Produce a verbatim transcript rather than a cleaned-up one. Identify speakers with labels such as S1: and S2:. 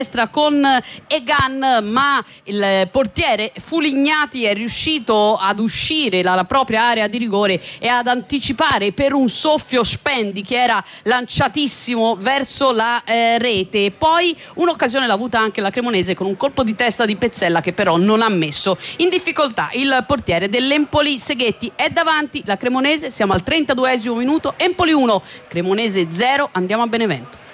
S1: con Egan, ma il portiere Fulignati è riuscito ad uscire dalla propria area di rigore e ad anticipare per un soffio Spendi che era lanciatissimo verso la eh, rete. Poi un'occasione l'ha avuta anche la Cremonese con un colpo di testa di Pezzella che però non ha messo in difficoltà il portiere dell'Empoli. Seghetti è davanti la Cremonese, siamo al trentaduesimo minuto, Empoli uno, Cremonese zero, andiamo a Benevento.